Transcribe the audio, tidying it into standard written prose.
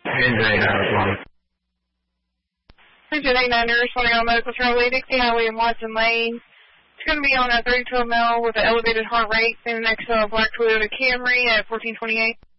899 responding on medical travel, Dixie Highway and Watson Lane. It's going to be on a 312 mil with an elevated heart rate in the next black Toyota Camry at 1428.